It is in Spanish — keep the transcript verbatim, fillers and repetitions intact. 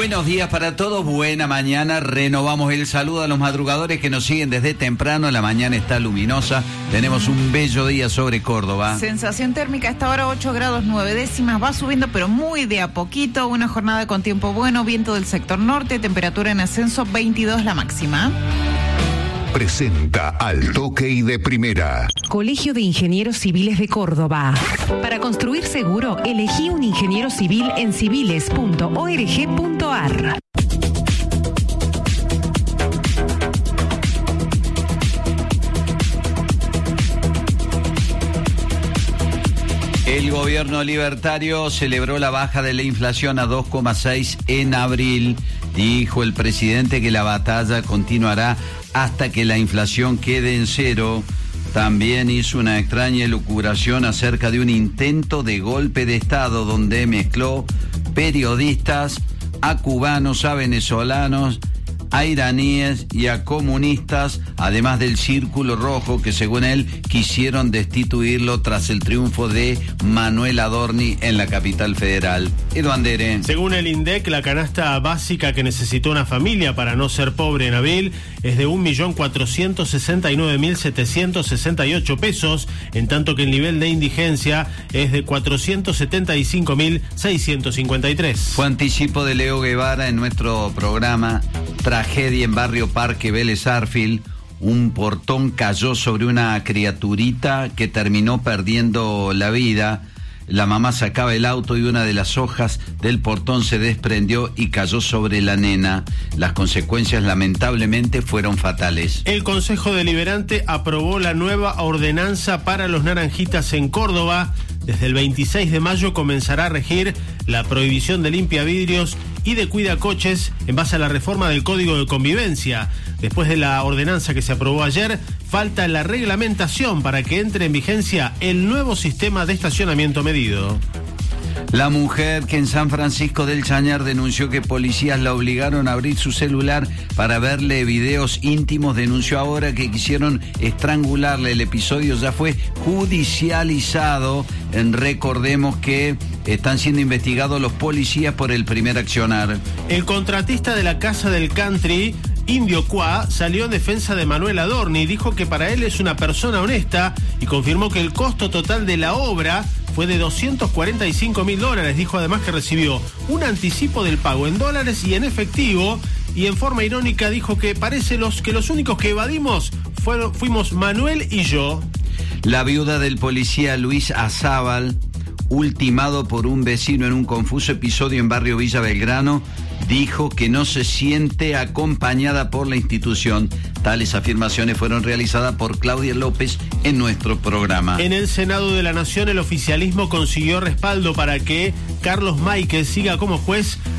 Buenos días para todos, buena mañana. Renovamos el saludo a los madrugadores que nos siguen desde temprano. La mañana está luminosa, tenemos un bello día sobre Córdoba. Sensación térmica hasta ahora ocho grados nueve décimas, va subiendo pero muy de a poquito. Una jornada con tiempo bueno, viento del sector norte, temperatura en ascenso, veintidós la máxima. Presenta Al Toque y de Primera. Colegio de Ingenieros Civiles de Córdoba. Para construir seguro, elegí un ingeniero civil en civiles punto org punto ar. El gobierno libertario celebró la baja de la inflación a dos coma seis en abril. Dijo el presidente que la batalla continuará hasta que la inflación quede en cero. También hizo una extraña elucubración acerca de un intento de golpe de Estado donde mezcló periodistas, a cubanos, a venezolanos, a iraníes y a comunistas, además del Círculo Rojo, que según él quisieron destituirlo tras el triunfo de Manuel Adorni en la capital federal. Edu Andere. Según el INDEC, la canasta básica que necesitó una familia para no ser pobre en abril es de un millón cuatrocientos sesenta y nueve mil setecientos sesenta y ocho pesos, en tanto que el nivel de indigencia es de cuatrocientos setenta y cinco mil seiscientos cincuenta y tres. Fue anticipo de Leo Guevara en nuestro programa. Tragedia en Barrio Parque Vélez Arfield. Un portón cayó sobre una criaturita que terminó perdiendo la vida. La mamá sacaba el auto y una de las hojas del portón se desprendió y cayó sobre la nena. Las consecuencias lamentablemente fueron fatales. El Consejo Deliberante aprobó la nueva ordenanza para los naranjitas en Córdoba. Desde el veintiséis de mayo comenzará a regir la prohibición de limpiavidrios y de cuidacoches en base a la reforma del Código de Convivencia. Después de la ordenanza que se aprobó ayer, falta la reglamentación para que entre en vigencia el nuevo sistema de estacionamiento medido. La mujer que en San Francisco del Chañar denunció que policías la obligaron a abrir su celular para verle videos íntimos, denunció ahora que quisieron estrangularle. El episodio ya fue judicializado. Recordemos que están siendo investigados los policías por el primer accionar. El contratista de la Casa del Country, Indio Cuá, salió en defensa de Manuel Adorni. Dijo que para él es una persona honesta y confirmó que el costo total de la obra fue de doscientos cuarenta y cinco mil dólares. Dijo además que recibió un anticipo del pago en dólares y en efectivo. Y en forma irónica dijo que parece los, que los únicos que evadimos fueron, fuimos Manuel y yo. La viuda del policía Luis Azábal, ultimado por un vecino en un confuso episodio en Barrio Villa Belgrano, dijo que no se siente acompañada por la institución. Tales afirmaciones fueron realizadas por Claudia López en nuestro programa. En el Senado de la Nación, el oficialismo consiguió respaldo para que Carlos Máiquez siga como juez